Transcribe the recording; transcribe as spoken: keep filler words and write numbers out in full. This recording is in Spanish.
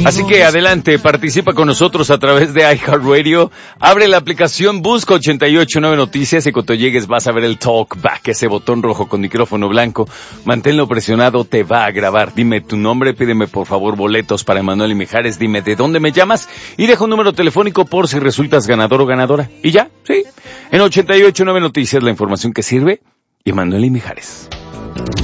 Así que adelante, participa con nosotros a través de iHeartRadio. Abre la aplicación, busca ochenta y ocho nueve Noticias y cuando llegues vas a ver el Talkback, ese botón rojo con micrófono blanco. Manténlo presionado, te va a grabar. Dime tu nombre, pídeme por favor boletos para Emanuel y Mijares, dime de dónde me llamas y deja un número telefónico por si resultas ganador o ganadora. Y ya, sí. En ochenta y ocho nueve Noticias, la información que sirve, Emanuel y Mijares.